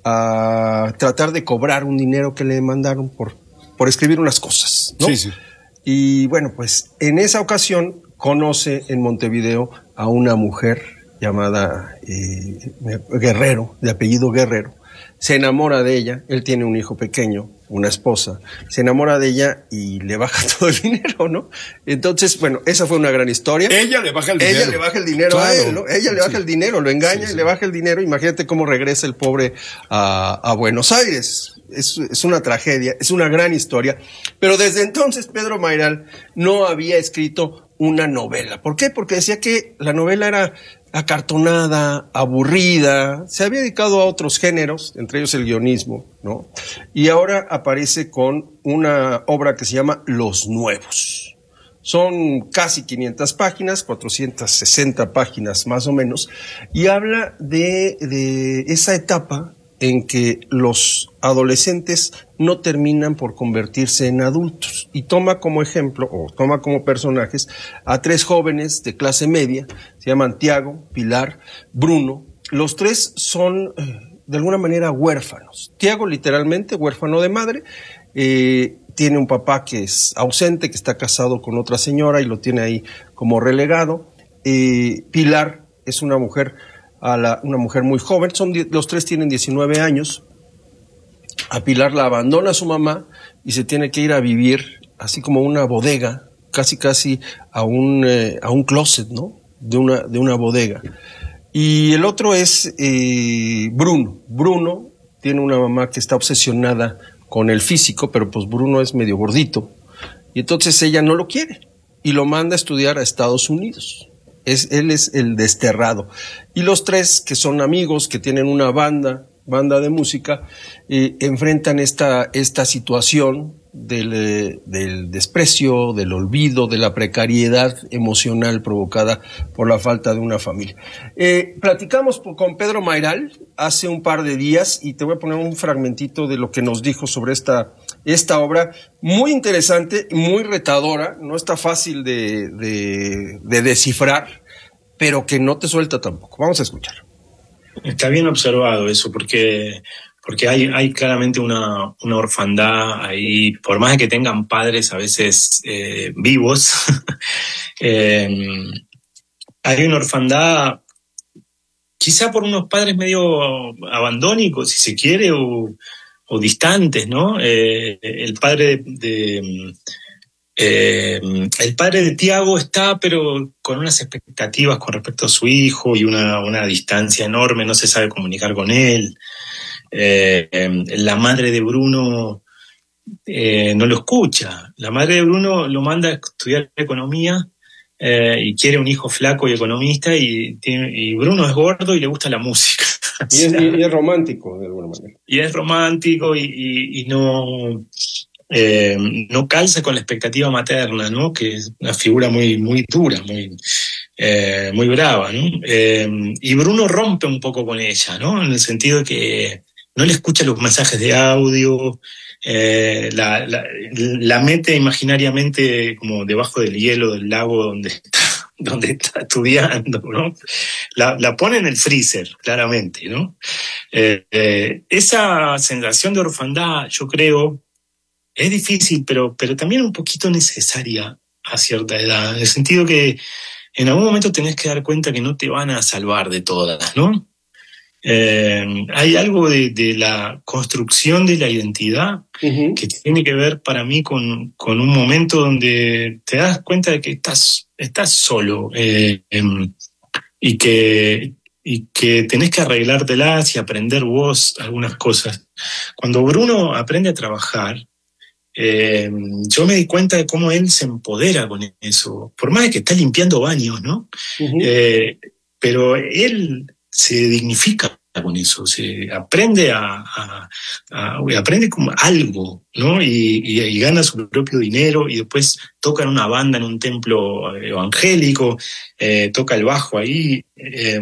a tratar de cobrar un dinero que le mandaron por, por escribir unas cosas, ¿no? Sí, sí. Y bueno, pues en esa ocasión conoce en Montevideo a una mujer llamada eh, Guerrero, de apellido Guerrero. Se enamora de ella, él tiene un hijo pequeño, una esposa, se enamora de ella y le baja todo el dinero, ¿no? Entonces, bueno, esa fue una gran historia. Ella le baja el dinero. Ella le baja el dinero claro. a él, ¿no? Ella le baja sí. el dinero, lo engaña sí, sí. y le baja el dinero. Imagínate cómo regresa el pobre a, a Buenos Aires. Es, es una tragedia, es una gran historia. Pero desde entonces Pedro Mayral no había escrito una novela. ¿Por qué? Porque decía que la novela era acartonada, aburrida, se había dedicado a otros géneros, entre ellos el guionismo, ¿no? Y ahora aparece con una obra que se llama Los Nuevos. Son casi quinientas páginas, cuatrocientas sesenta páginas más o menos, y habla de, de esa etapa en que los adolescentes no terminan por convertirse en adultos, y toma como ejemplo, o toma como personajes, a tres jóvenes de clase media, se llaman Tiago, Pilar, Bruno. Los tres son, eh, de alguna manera, huérfanos. Tiago, literalmente, huérfano de madre, eh, tiene un papá que es ausente, que está casado con otra señora y lo tiene ahí como relegado. Eh, Pilar es una mujer a la, una mujer muy joven, son los tres tienen diecinueve años. A Pilar la abandona su mamá y se tiene que ir a vivir así como una bodega, casi casi a un eh, a un closet, ¿no? De una de una bodega. Y el otro es eh, Bruno. Bruno tiene una mamá que está obsesionada con el físico, pero pues Bruno es medio gordito y entonces ella no lo quiere y lo manda a estudiar a Estados Unidos. Es, él es el desterrado. Y los tres, que son amigos, que tienen una banda, banda de música, eh, enfrentan esta, esta situación del, eh, del desprecio, del olvido, de la precariedad emocional provocada por la falta de una familia. Eh, platicamos con Pedro Mayral hace un par de días y te voy a poner un fragmentito de lo que nos dijo sobre esta esta obra, muy interesante, muy retadora, no está fácil de, de, de descifrar, pero que no te suelta tampoco. Vamos a escuchar. Está bien observado eso, porque, porque hay, hay claramente una, una orfandad ahí, por más de que tengan padres a veces eh, vivos, eh, hay una orfandad, quizá por unos padres medio abandónicos, si se quiere, o o distantes, ¿no? Eh, el padre de, de eh, el padre de Tiago está, pero con unas expectativas con respecto a su hijo y una, una distancia enorme, no se sabe comunicar con él. Eh, eh, la madre de Bruno eh, no lo escucha. La madre de Bruno lo manda a estudiar economía eh, y quiere un hijo flaco y economista, y, tiene, y Bruno es gordo y le gusta la música. Y es, y es romántico, de alguna manera. Y es romántico y, y, y no, eh, no calza con la expectativa materna, ¿no? Que es una figura muy, muy dura, muy, eh, muy brava, ¿no? Eh, y Bruno rompe un poco con ella, ¿no? En el sentido de que no le escucha los mensajes de audio, eh, la, la, la mete imaginariamente como debajo del hielo del lago donde está. donde está estudiando, ¿no? La, la pone en el freezer, claramente, ¿no? Eh, eh, esa sensación de orfandad, yo creo, es difícil, pero, pero también un poquito necesaria a cierta edad, en el sentido que en algún momento tenés que dar cuenta que no te van a salvar de todas, ¿no? Eh, hay algo de, de la construcción de la identidad uh-huh. que tiene que ver para mí con, con un momento donde te das cuenta de que estás, estás solo eh, eh, y, que, y que tenés que arreglártelas y aprender vos algunas cosas. Cuando Bruno aprende a trabajar, eh, yo me di cuenta de cómo él se empodera con eso, por más de que está limpiando baños, ¿no? Uh-huh. Eh, pero él se dignifica con eso, se aprende a, a, a, a aprende como algo, ¿no? Y, y, y gana su propio dinero y después toca en una banda en un templo evangélico, eh, toca el bajo ahí. Eh,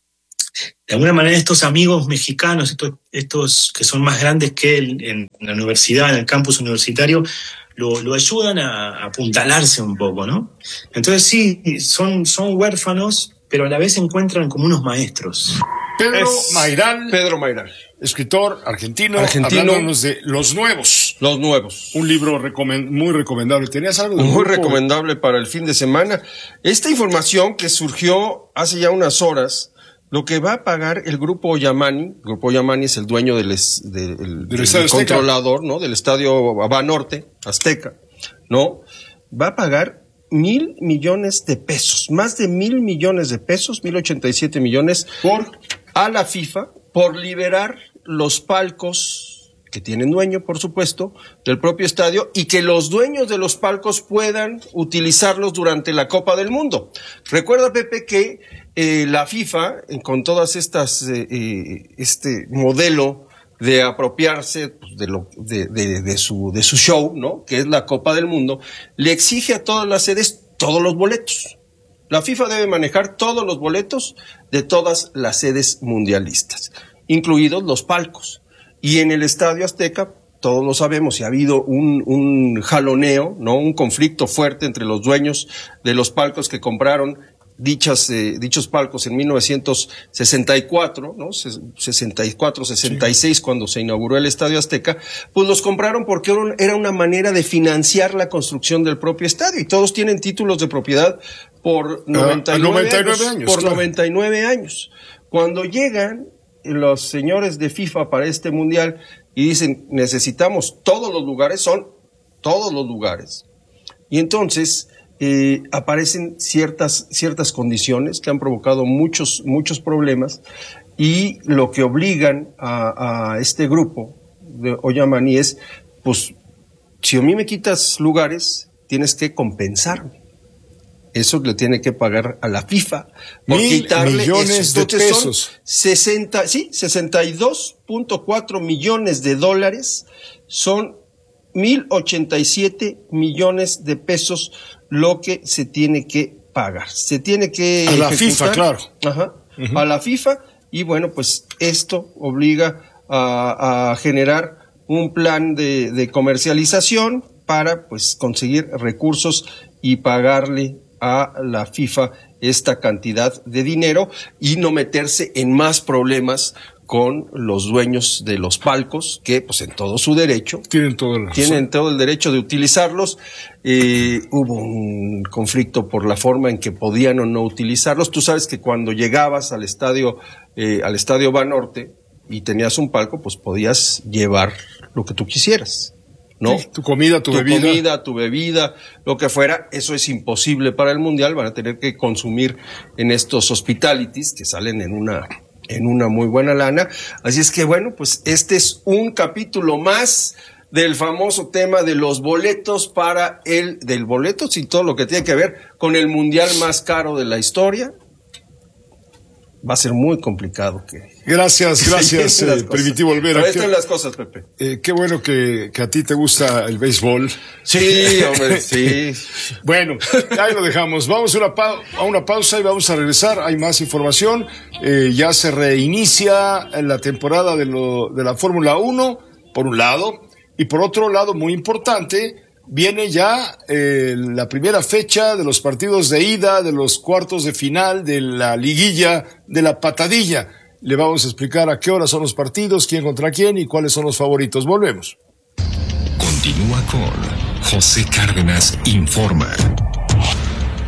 de alguna manera estos amigos mexicanos, estos, estos que son más grandes que él en la universidad, en el campus universitario, lo, lo ayudan a, a apuntalarse un poco, ¿no? Entonces sí, son, son huérfanos, pero a la vez se encuentran como unos maestros. Pedro Mayral, Pedro Mayral, escritor argentino, argentino, hablándonos de Los Nuevos. Los Nuevos. Un libro recomend- muy recomendable. ¿Tenías algo de Muy grupo? recomendable para el fin de semana. Esta información que surgió hace ya unas horas, lo que va a pagar el Grupo Oyamani, el Grupo Oyamani es el dueño del, es, de, el, del, del controlador, ¿no? Del estadio Banorte, Azteca, ¿no? Va a pagar mil millones de pesos, más de mil millones de pesos, mil ochenta y siete millones por a la FIFA por liberar los palcos que tienen dueño, por supuesto, del propio estadio y que los dueños de los palcos puedan utilizarlos durante la Copa del Mundo. Recuerda, Pepe, que eh, la FIFA, eh, con todas estas, eh, eh, este modelo de apropiarse de, lo, de, de, de, su, de su show, ¿no? Que es la Copa del Mundo, le exige a todas las sedes todos los boletos. La FIFA debe manejar todos los boletos de todas las sedes mundialistas, incluidos los palcos. Y en el Estadio Azteca, todos lo sabemos, y ha habido un, un jaloneo, ¿no? Un conflicto fuerte entre los dueños de los palcos que compraron dichas, eh, dichos palcos en mil novecientos sesenta y cuatro, ¿no? sesenta y cuatro, sesenta y seis, sí. Cuando se inauguró el Estadio Azteca, pues los compraron porque era una manera de financiar la construcción del propio estadio, y todos tienen títulos de propiedad por noventa y nueve, uh, noventa y nueve años, años, por claro. noventa y nueve años. Cuando llegan los señores de FIFA para este mundial y dicen, necesitamos todos los lugares, son todos los lugares. Y entonces eh, aparecen ciertas, ciertas condiciones que han provocado muchos, muchos problemas, y lo que obligan a, a este grupo de Oyamani es, pues, si a mí me quitas lugares, tienes que compensarme. Eso le tiene que pagar a la FIFA por Mil quitarle millones eso. de pesos. Son sesenta, sí, sesenta y dos punto cuatro millones de dólares, son mil ochenta y siete millones de pesos lo que se tiene que pagar. Se tiene que a la ejecutar, FIFA, claro. Ajá, uh-huh. A la FIFA, y bueno, pues esto obliga a, a generar un plan de, de comercialización para, pues, conseguir recursos y pagarle a la FIFA esta cantidad de dinero y no meterse en más problemas con los dueños de los palcos, que pues en todo su derecho tienen todo el, tienen todo el derecho de utilizarlos. Eh, hubo un conflicto por la forma en que podían o no utilizarlos. Tú sabes que cuando llegabas al estadio eh, al estadio Banorte y tenías un palco, pues podías llevar lo que tú quisieras, ¿no? Sí, tu comida, tu, tu bebida. Tu comida, tu bebida, lo que fuera. Eso es imposible para el Mundial. Van a tener que consumir en estos hospitalities que salen en una, en una muy buena lana. Así es que, bueno, pues este es un capítulo más del famoso tema de los boletos para el, del boletos y todo lo que tiene que ver con el Mundial más caro de la historia. Va a ser muy complicado que... Gracias, gracias, eh, Primitivo Olvera. Ahí están las cosas, Pepe. Eh, qué bueno que, que a ti te gusta el béisbol. Sí, hombre, sí. Bueno, ahí lo dejamos. Vamos a una, pa- a una pausa y vamos a regresar. Hay más información. Eh, ya se reinicia la temporada de, lo, de la Fórmula uno, por un lado. Y por otro lado, muy importante, viene ya eh, la primera fecha de los partidos de ida, de los cuartos de final, de la liguilla, de la patadilla. Le vamos a explicar a qué hora son los partidos, quién contra quién y cuáles son los favoritos. Volvemos. Continúa con José Cárdenas Informa.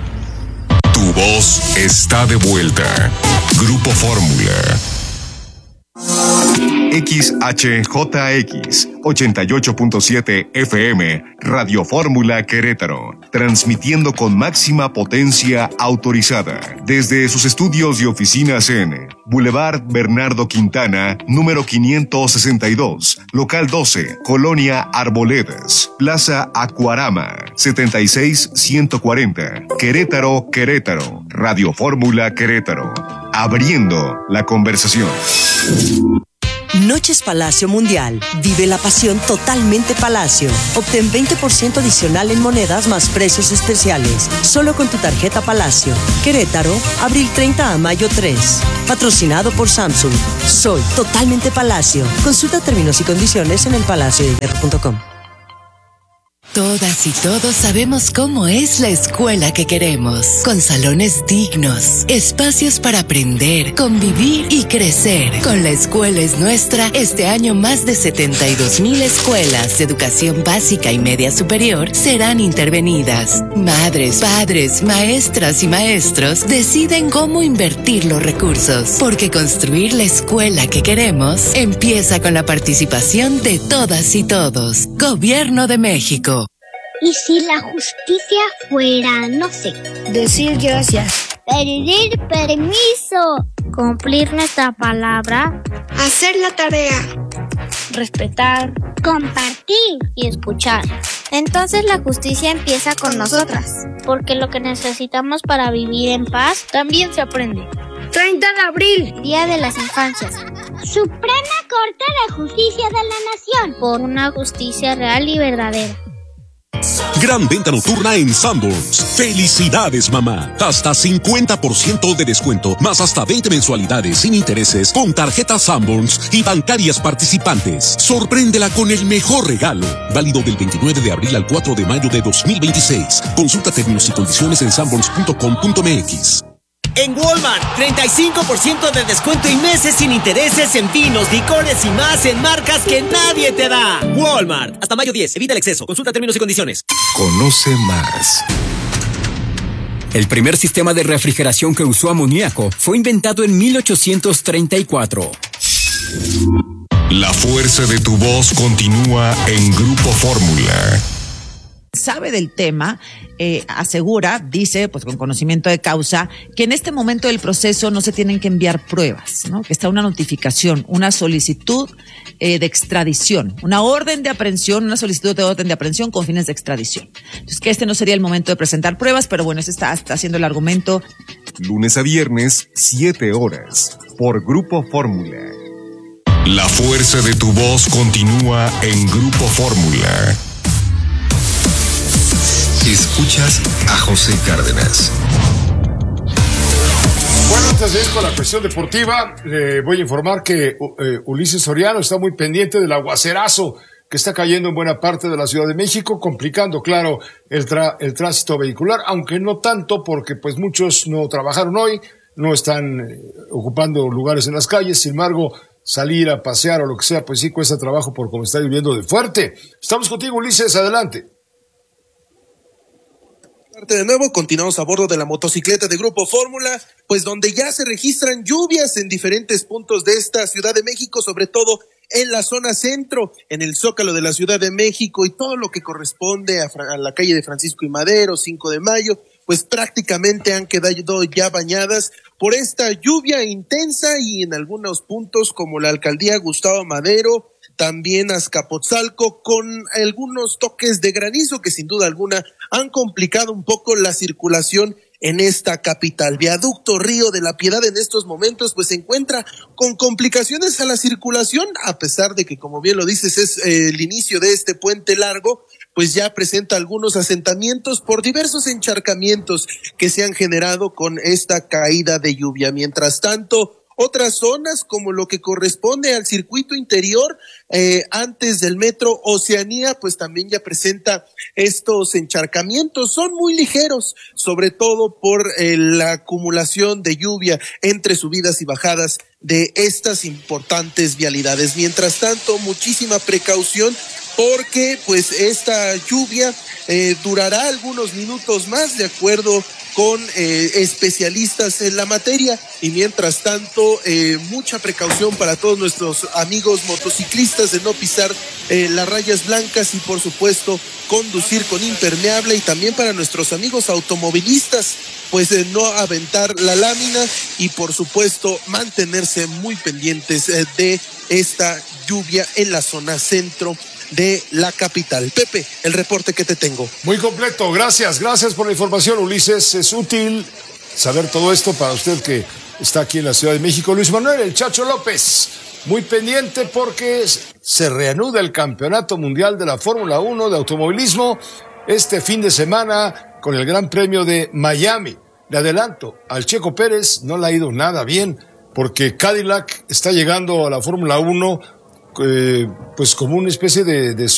Tu voz está de vuelta. Grupo Fórmula. X H J X ochenta y ocho punto siete F M Radio Fórmula Querétaro, transmitiendo con máxima potencia autorizada desde sus estudios y oficinas en Boulevard Bernardo Quintana, número quinientos sesenta y dos, local doce, Colonia Arboledas, Plaza Acuarama, setenta y seis ciento cuarenta, Querétaro, Querétaro. Radio Fórmula Querétaro, abriendo la conversación. Noches Palacio Mundial. Vive la pasión totalmente Palacio. Obtén veinte por ciento adicional en monedas más precios especiales. Solo con tu tarjeta Palacio. Querétaro, abril treinta a mayo tres. Patrocinado por Samsung. Soy totalmente Palacio. Consulta términos y condiciones en el palacio de hierro punto com. Todas y todos sabemos cómo es la escuela que queremos, con salones dignos, espacios para aprender, convivir y crecer. Con La Escuela es Nuestra, este año más de setenta y dos mil escuelas de educación básica y media superior serán intervenidas. Madres, padres, maestras y maestros deciden cómo invertir los recursos, porque construir la escuela que queremos empieza con la participación de todas y todos. Gobierno de México. ¿Y si la justicia fuera, no sé, Decir gracias. pedir permiso, cumplir nuestra palabra, Hacer la tarea. respetar, compartir y escuchar? Entonces la justicia empieza con nosotras, porque lo que necesitamos para vivir en paz también se aprende. treinta de abril. Día de las Infancias. Suprema Corte de Justicia de la Nación. Por una justicia real y verdadera. Gran venta nocturna en Sanborns. ¡Felicidades, mamá! Hasta cincuenta por ciento de descuento, más hasta veinte mensualidades sin intereses con tarjetas Sanborns y bancarias participantes. Sorpréndela con el mejor regalo. Válido del veintinueve de abril al cuatro de mayo de dos mil veintiséis. Consulta términos y condiciones en sanborns punto com punto m x. En Walmart, treinta y cinco por ciento de descuento y meses sin intereses en vinos, licores y más en marcas que nadie te da. Walmart, hasta mayo diez, evita el exceso. Consulta términos y condiciones. Conoce más. El primer sistema de refrigeración que usó amoníaco fue inventado en mil ochocientos treinta y cuatro. La fuerza de tu voz continúa en Grupo Fórmula. Sabe del tema, eh, asegura, dice, pues con conocimiento de causa, que en este momento del proceso no se tienen que enviar pruebas, ¿no? Que está una notificación, una solicitud eh, de extradición, una orden de aprehensión, una solicitud de orden de aprehensión con fines de extradición. Entonces, que este no sería el momento de presentar pruebas, pero bueno, ese está, está haciendo el argumento. Lunes a viernes, siete horas, por Grupo Fórmula. La fuerza de tu voz continúa en Grupo Fórmula. Escuchas a José Cárdenas. Bueno, antes de ir con la cuestión deportiva, le voy a informar que eh, Ulises Soriano está muy pendiente del aguacerazo que está cayendo en buena parte de la Ciudad de México, complicando, claro, el, tra- el tránsito vehicular, aunque no tanto porque pues muchos no trabajaron hoy, no están eh, ocupando lugares en las calles. Sin embargo, salir a pasear o lo que sea, pues sí cuesta trabajo por cómo está lloviendo de fuerte. Estamos contigo, Ulises, adelante. De nuevo, continuamos a bordo de la motocicleta de Grupo Fórmula, pues donde ya se registran lluvias en diferentes puntos de esta Ciudad de México, sobre todo en la zona centro, en el Zócalo de la Ciudad de México y todo lo que corresponde a, a la calle de Francisco y Madero, cinco de mayo, pues prácticamente han quedado ya bañadas por esta lluvia intensa y en algunos puntos como la alcaldía Gustavo Madero, también Azcapotzalco, con algunos toques de granizo que sin duda alguna han complicado un poco la circulación en esta capital. Viaducto Río de la Piedad en estos momentos pues se encuentra con complicaciones a la circulación, a pesar de que, como bien lo dices, es eh, el inicio de este puente largo, pues ya presenta algunos asentamientos por diversos encharcamientos que se han generado con esta caída de lluvia. Mientras tanto, otras zonas como lo que corresponde al circuito interior eh, antes del metro Oceanía, pues también ya presenta estos encharcamientos. Son muy ligeros, sobre todo por eh, la acumulación de lluvia entre subidas y bajadas de estas importantes vialidades. Mientras tanto, muchísima precaución porque pues esta lluvia eh, durará algunos minutos más, de acuerdo con eh, especialistas en la materia. Y mientras tanto, eh, mucha precaución para todos nuestros amigos motociclistas de no pisar eh, las rayas blancas y por supuesto conducir con impermeable, y también para nuestros amigos automovilistas, pues eh, no aventar la lámina y por supuesto mantenerse muy pendientes eh, de esta lluvia en la zona centro de la capital. Pepe, el reporte que te tengo. Muy completo, gracias, gracias por la información, Ulises. Es útil saber todo esto para usted que está aquí en la Ciudad de México. Luis Manuel, el Chacho López, muy pendiente porque se reanuda el Campeonato Mundial de la Fórmula uno de automovilismo este fin de semana con el Gran Premio de Miami. Le adelanto, al Checo Pérez no le ha ido nada bien porque Cadillac está llegando a la Fórmula uno eh, pues como una especie de, de